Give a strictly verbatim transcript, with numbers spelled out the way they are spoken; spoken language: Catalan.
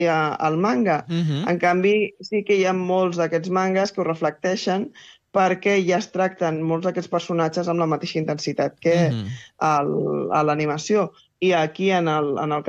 al manga. Mhm. En canvi, sí que hi ha molts d'aquests mangas que ho reflecteixen perquè ja es tracten molts d'aquests personatges amb la mateixa intensitat que Mhm. el- a l'animació. I aquí, en el, en el